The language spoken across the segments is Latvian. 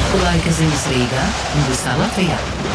Laika ziņas Rīgā un visā Latvijā.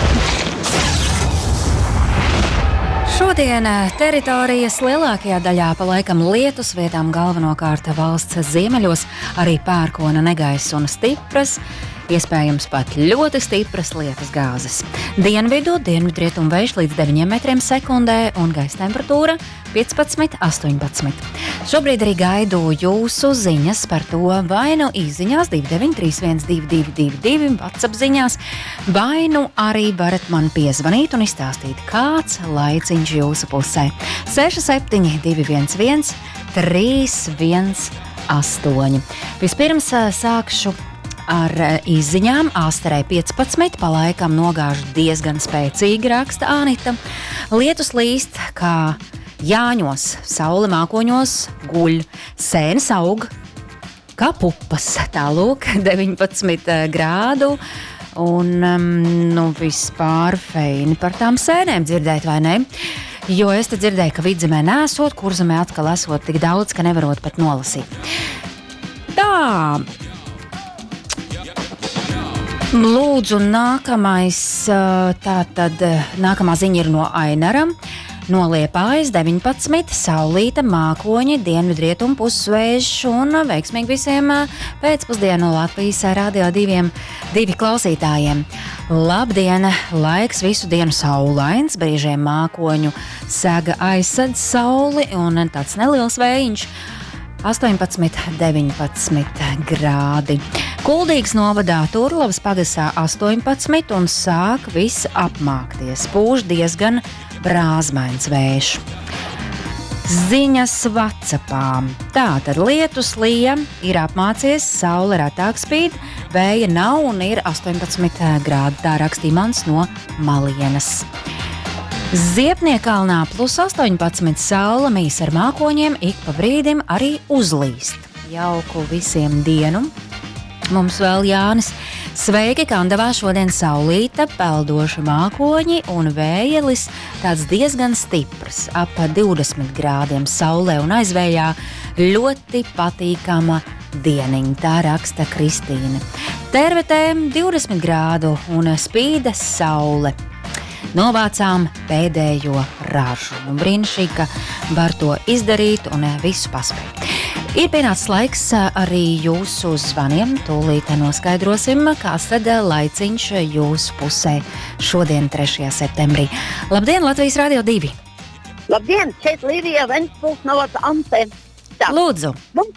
Šodien teritorijas lielākajā daļā pa laikam lietus, vietām galvenokārt valsts ziemeļos, arī pērkona negaiss un stipras, iespējams pat ļoti stipras lietus gāzes. Dienvidu, dienvidrietumu vējš līdz 9 metriem sekundē un gaisa temperatūra 15–18. Šobrīd arī gaidu jūsu ziņas par to, vai nu īsziņās 29312222, WhatsApp ziņās, vai nu arī varat man piezvanīt un izstāstīt, kāds laiciņš jūsu pusē. 67211318. Vispirms sākšu ar izziņām. Āsterē 15, pa laikam nogāžu diezgan spēcīgi, raksta Anita. Lietus līst kā Jāņos, saule mākoņos guļ, sēnes aug kā pupas, tālūk 19 grādu. Un vispār feini par tām sēnēm dzirdēt, vai ne? Jo es te dzirdēju, ka vidzemē nesot, kurzemē atkal esot tik daudz, ka nevarot pat nolasīt. Tā. Lūdzu, nākamā ziņa ir no Ainara. No Liepājas 19, saulīta, mākoņi, dienvidrietumu pusvējš un veiksmīgi visiem pēcpusdienu Latvijas Radio 2 klausītājiem. Labdien, laiks visu dienu saulains, brīžiem mākoņu sega aizsedz sauli un tāds neliels vējiņš. 18–19 grādi. Kuldīgas novadā Turlavas pagasā 18 un sāk viss apmākties. Pūš diezgan brāzmains vējš. Ziņas WhatsAppā. Tātad lietus lija, ir apmācies, saule retāk spīd, vēja nav un ir 18 grādi. Tā rakstīja Mans no Malienas. Ziepniekalnā +18, saule mīs ar mākoņiem, ik pa brīdim arī uzlīst. Jauku visiem dienu. Mums vēl Jānis. Sveiki, Kandavā šodien saulīta, peldoši mākoņi un vējelis tāds diezgan stiprs, ap 20 grādiem saulē un aizvējā ļoti patīkama dieniņa, tā raksta Kristīne. Tervetēm 20 grādu un spīda saule. Novācām pēdējo ražu. Brīnišķīgi, ka var to izdarīt un visu paspēt. Ir pienācis laiks arī jūsu zvaniem. Tūlīt noskaidrosim, kāds tad laiciņš jūsu pusē šodien 3. septembrī. Labdien, Latvijas Radio 2! Labdien, šeit Līvija Ventspils no Antē. Lūdzu!